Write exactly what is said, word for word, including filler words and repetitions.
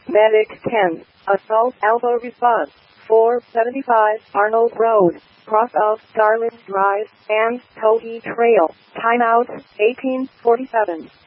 Medic ten, Assault Alpha Response, four seventy-five Arnold Road, cross of Garland Drive and Tohi Trail. Timeout, eighteen forty-seven.